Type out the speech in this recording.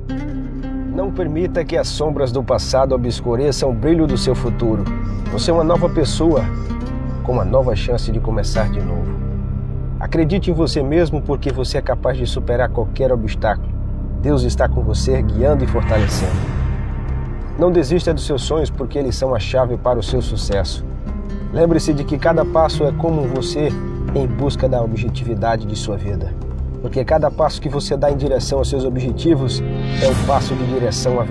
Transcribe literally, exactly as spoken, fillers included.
Não permita que as sombras do passado obscureçam o brilho do seu futuro. Você é uma nova pessoa, com uma nova chance de começar de novo. Acredite em você mesmo, porque você é capaz de superar qualquer obstáculo. Deus está com você, guiando e fortalecendo. Não desista dos seus sonhos, porque eles são a chave para o seu sucesso. Lembre-se de que cada passo é como você em busca da objetividade de sua vida. Porque cada passo que você dá em direção aos seus objetivos é um passo de direção à